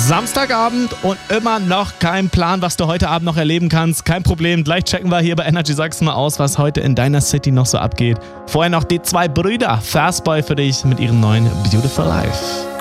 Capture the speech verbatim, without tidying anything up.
Samstagabend und immer noch kein Plan, was du heute Abend noch erleben kannst. Kein Problem, gleich checken wir hier bei Energy Sachsen mal aus, was heute in deiner City noch so abgeht. Vorher noch die zwei Brüder Fastboy für dich mit ihrem neuen Beautiful Life.